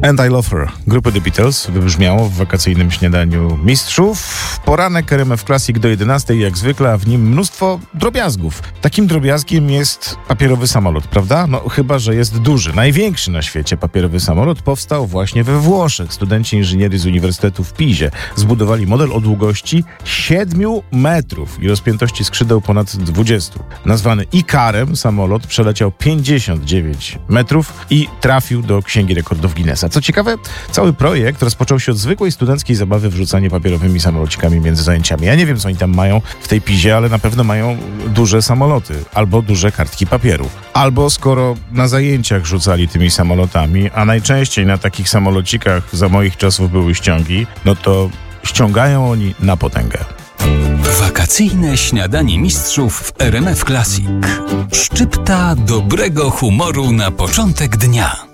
And I Love Her grupy The Beatles wybrzmiało w wakacyjnym śniadaniu mistrzów. Poranek RMF Classic do 11 jak zwykle, a w nim mnóstwo drobiazgów. Takim drobiazgiem jest papierowy samolot, prawda? No chyba, że jest duży. Największy na świecie papierowy samolot powstał właśnie we Włoszech. Studenci inżynierii z Uniwersytetu w Pizie zbudowali model o długości 7 metrów i rozpiętości skrzydeł ponad 20. Nazwany Ikarem, samolot przeleciał 59 metrów i trafił do Księgi Rekordów Guinnessa. Co ciekawe, cały projekt rozpoczął się od zwykłej studenckiej zabawy wrzucanie papierowymi samolocikami między zajęciami. Ja nie wiem, co oni tam mają w tej Pizie, ale na pewno mają duże samoloty albo duże kartki papieru. Albo skoro na zajęciach rzucali tymi samolotami, a najczęściej na takich samolocikach za moich czasów były ściągi, no to ściągają oni na potęgę. Wakacyjne śniadanie mistrzów w RMF Classic. Szczypta dobrego humoru na początek dnia.